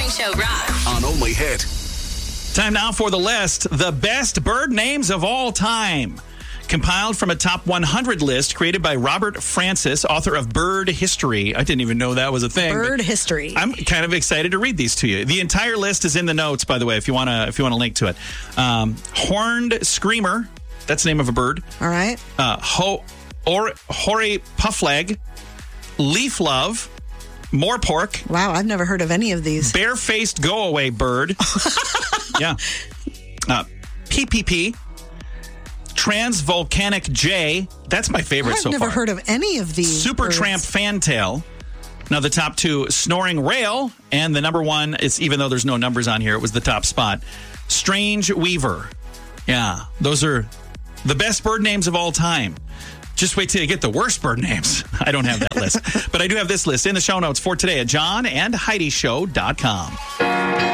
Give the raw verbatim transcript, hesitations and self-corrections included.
Morning Show rocks. On Only Hit. Time now for the list. The best bird names of all time. Compiled from a top one hundred list created by Robert Francis, author of Bird History. I didn't even know that was a thing. Bird History. I'm kind of excited to read these to you. The entire list is in the notes, by the way, if you want to if you want to link to it. Um, Horned Screamer. That's the name of a bird. All right. Uh, ho, or, Hoary Puffleg. Leaf Love. Moorpork. Wow, I've never heard of any of these. Barefaced Go-Away Bird. Yeah. Uh, P P P. Transvolcanic Jay. That's my favorite I've so far. I've never heard of any of these. Supertramp Fantail. Now the top two, Snoring Rail, and the number one, it's even though there's no numbers on here, it was the top spot. Strange Weaver. Yeah, those are the best bird names of all time. Just wait till you get the worst bird names. I don't have that list. But I do have this list in the show notes for today at john and heidi show dot com.